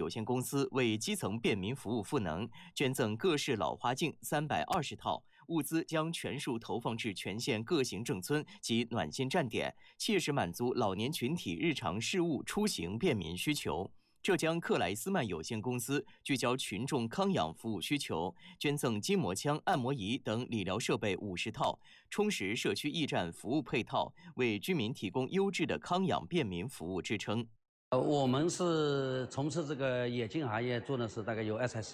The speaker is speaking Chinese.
有限公司为基层便民服务赋能，捐赠各式老花镜320套，物资将全数投放至全县各行政村及暖心站点，切实满足老年群体日常事务出行便民需求。浙江克莱斯曼有限公司聚焦群众康养服务需求，捐赠筋膜枪、按摩仪等理疗设备50套，充实社区驿站服务配套，为居民提供优质的康养便民服务支撑。 我们是从事这个眼镜行业做的是大概有20-10